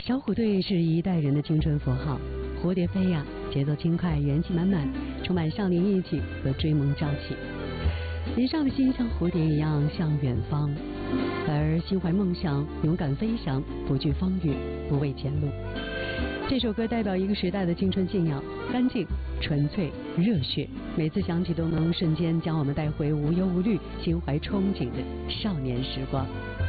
小虎队是一代人的青春符号，蝴蝶飞呀，节奏轻快，元气满满，充满少年义气和追梦朝气。年少的心像蝴蝶一样向远方，而心怀梦想，勇敢飞翔，不惧风雨，不畏前路。这首歌代表一个时代的青春信仰，干净、纯粹、热血，每次响起都能瞬间将我们带回无忧无虑、心怀憧憬的少年时光。